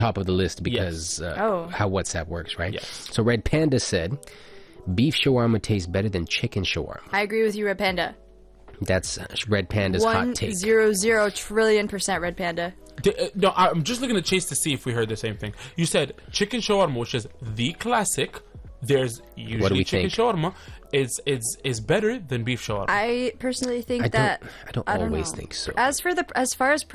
top of the list because how WhatsApp works, right? Yes. So Red Panda said, beef shawarma tastes better than chicken shawarma. I agree with you, Red Panda. That's Red Panda's hot take. 100 trillion% Red Panda. No, I'm just looking at Chase to see if we heard the same thing. You said chicken shawarma, which is the classic. There's usually chicken shawarma. Is better than beef shawarma. I personally think I don't always think so. As far as